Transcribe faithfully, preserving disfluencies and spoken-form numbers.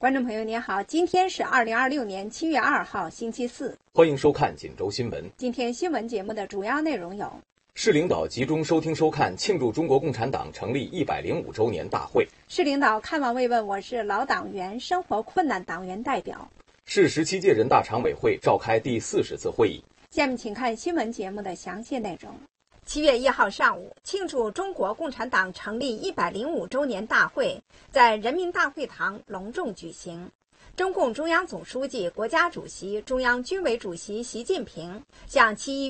观众朋友您好，今天是二零二六年七月二号星期四， 欢迎收看锦州新闻。 今天新闻节目的主要内容有： 市领导集中收听收看庆祝中国共产党成立一百零五周年大会。 市领导看望慰问我市老党员、生活困难党员代表。 市十七届人大常委会召开第四十次会议。 下面请看新闻节目的详细内容。七月一号上午，庆祝中国共产党成立一百零五周年大会在人民大会堂隆重举行。中共中央总书记、国家主席、中央军委主席习近平向其